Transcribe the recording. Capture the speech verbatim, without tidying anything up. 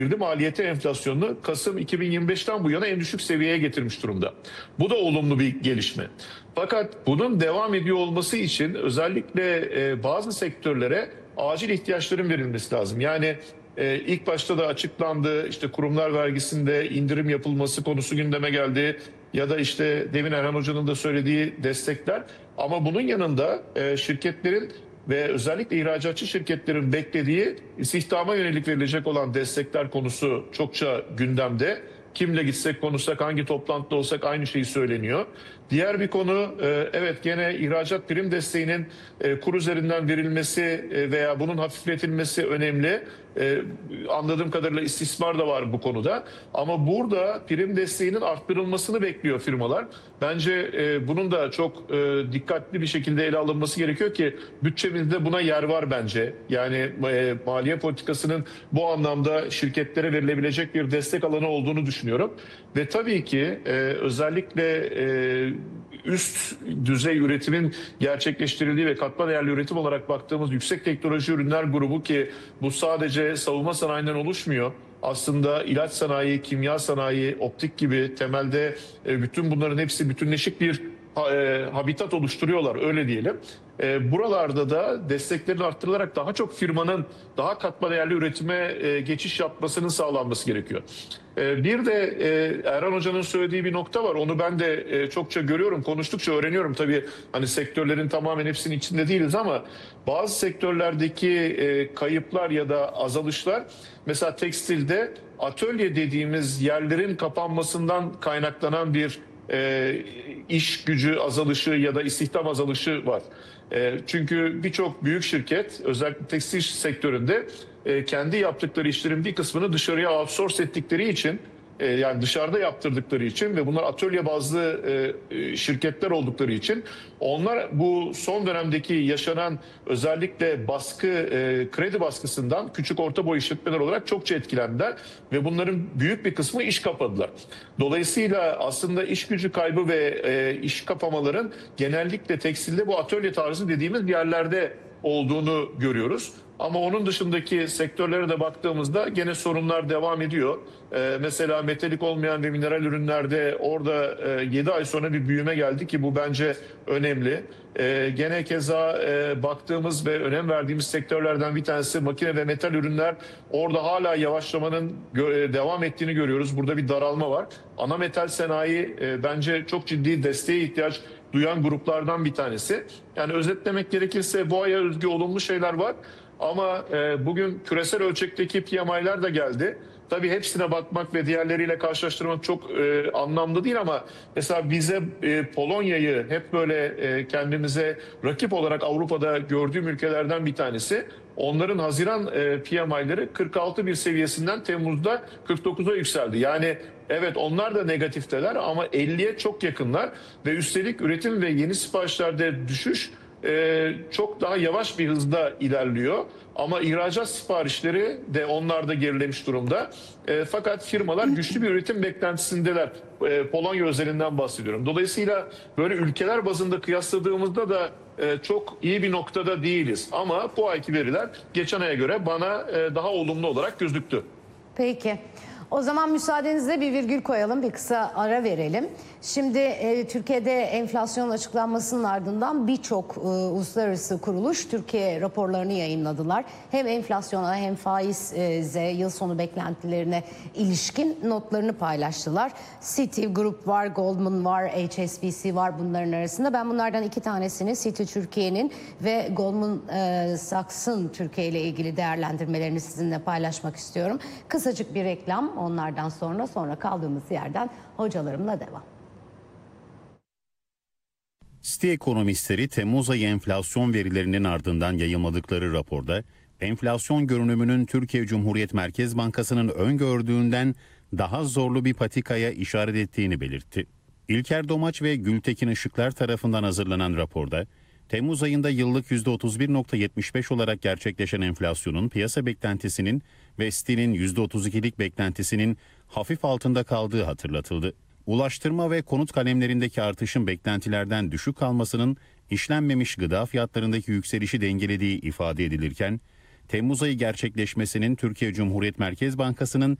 maliyeti enflasyonunu Kasım iki bin yirmi beşten bu yana en düşük seviyeye getirmiş durumda. Bu da olumlu bir gelişme. Fakat bunun devam ediyor olması için özellikle e, bazı sektörlere acil ihtiyaçların verilmesi lazım. Yani e, ilk başta da açıklandı, işte kurumlar vergisinde indirim yapılması konusu gündeme geldi. Ya da işte demin Erhan Hoca'nın da söylediği destekler. Ama bunun yanında e, şirketlerin ve özellikle ihracatçı şirketlerin beklediği istihdama yönelik verilecek olan destekler konusu çokça gündemde. Kimle gitsek konuşsak, hangi toplantıda olsak aynı şeyi söyleniyor. Diğer bir konu, e, evet gene ihracat prim desteğinin e, kur üzerinden verilmesi e, veya bunun hafifletilmesi önemli. E, anladığım kadarıyla istismar da var bu konuda. Ama burada prim desteğinin arttırılmasını bekliyor firmalar. Bence e, bunun da çok e, dikkatli bir şekilde ele alınması gerekiyor ki bütçemizde buna yer var bence. Yani e, maliye politikasının bu anlamda şirketlere verilebilecek bir destek alanı olduğunu düşünüyorum. Ve tabii ki e, özellikle e, üst düzey üretimin gerçekleştirildiği ve katma değerli üretim olarak baktığımız yüksek teknoloji ürünler grubu, ki bu sadece savunma sanayinden oluşmuyor. Aslında ilaç sanayi, kimya sanayi, optik gibi temelde e, bütün bunların hepsi bütünleşik bir e, habitat oluşturuyorlar, öyle diyelim. E, buralarda da desteklerin arttırılarak daha çok firmanın daha katma değerli üretime e, geçiş yapmasının sağlanması gerekiyor. E, bir de e, Erhan Hoca'nın söylediği bir nokta var. Onu ben de e, çokça görüyorum, konuştukça öğreniyorum. Tabii hani sektörlerin tamamen hepsinin içinde değiliz ama bazı sektörlerdeki e, kayıplar ya da azalışlar, mesela tekstilde atölye dediğimiz yerlerin kapanmasından kaynaklanan bir e, iş gücü azalışı ya da istihdam azalışı var. E, çünkü birçok büyük şirket özellikle tekstil sektöründe e, kendi yaptıkları işlerin bir kısmını dışarıya outsource ettikleri için, e, yani dışarıda yaptırdıkları için ve bunlar atölye bazlı e, şirketler oldukları için onlar bu son dönemdeki yaşanan özellikle baskı, e, kredi baskısından küçük orta boy işletmeler olarak çokça etkilendiler ve bunların büyük bir kısmı iş kapadılar. Dolayısıyla aslında iş gücü kaybı ve e, iş kapamaların genellikle tekstilde bu atölye tarzı dediğimiz yerlerde olduğunu görüyoruz. Ama onun dışındaki sektörlere de baktığımızda gene sorunlar devam ediyor. Ee, mesela metalik olmayan ve mineral ürünlerde orada e, yedi ay sonra bir büyüme geldi ki bu bence önemli. Ee, gene keza e, baktığımız ve önem verdiğimiz sektörlerden bir tanesi makine ve metal ürünler. Orada hala yavaşlamanın e, devam ettiğini görüyoruz. Burada bir daralma var. Ana metal sanayi e, bence çok ciddi desteğe ihtiyaç duyan gruplardan bir tanesi. Yani özetlemek gerekirse bu aya özgü olumlu şeyler var. Ama e, bugün küresel ölçekteki P M I'ler de geldi. Tabii hepsine bakmak ve diğerleriyle karşılaştırmak çok e, anlamlı değil ama mesela bize e, Polonya'yı hep böyle e, kendimize rakip olarak Avrupa'da gördüğüm ülkelerden bir tanesi. Onların Haziran e, P M I'leri kırk altı bir seviyesinden Temmuz'da kırk dokuza yükseldi. Yani evet onlar da negatifteler ama elliye çok yakınlar ve üstelik üretim ve yeni siparişlerde düşüş Ee, çok daha yavaş bir hızda ilerliyor. Ama ihracat siparişleri de onlarda gerilemiş durumda. E, fakat firmalar güçlü bir üretim beklentisindeler. E, Polonya özelinden bahsediyorum. Dolayısıyla böyle ülkeler bazında kıyasladığımızda da e, çok iyi bir noktada değiliz. Ama bu ayki veriler geçen aya göre bana e, daha olumlu olarak gözüktü. Peki. O zaman müsaadenizle bir virgül koyalım, bir kısa ara verelim. Şimdi e, Türkiye'de enflasyon açıklanmasının ardından birçok e, uluslararası kuruluş Türkiye raporlarını yayınladılar. Hem enflasyona hem faize, yıl sonu beklentilerine ilişkin notlarını paylaştılar. Citi Group var, Goldman var, H S B C var bunların arasında. Ben bunlardan iki tanesini, Citi Türkiye'nin ve Goldman e, Sachs'ın Türkiye ile ilgili değerlendirmelerini sizinle paylaşmak istiyorum. Kısacık bir reklam, onlardan sonra sonra kaldığımız yerden hocalarımla devam. Citi ekonomistleri Temmuz ayı enflasyon verilerinin ardından yayımladıkları raporda enflasyon görünümünün Türkiye Cumhuriyet Merkez Bankası'nın öngördüğünden daha zorlu bir patikaya işaret ettiğini belirtti. İlker Domaç ve Gültekin Işıklar tarafından hazırlanan raporda Temmuz ayında yıllık yüzde otuz bir virgül yetmiş beş olarak gerçekleşen enflasyonun piyasa beklentisinin ve Citi'nin yüzde otuz ikilik beklentisinin hafif altında kaldığı hatırlatıldı. Ulaştırma ve konut kalemlerindeki artışın beklentilerden düşük kalmasının işlenmemiş gıda fiyatlarındaki yükselişi dengelediği ifade edilirken, Temmuz ayı gerçekleşmesinin Türkiye Cumhuriyet Merkez Bankası'nın